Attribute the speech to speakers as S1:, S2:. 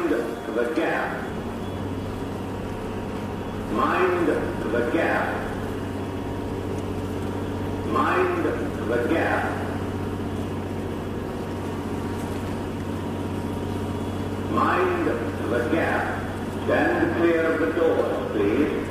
S1: Mind the gap. Mind the gap. Mind the gap. Mind the gap. Stand clear of the doors, please.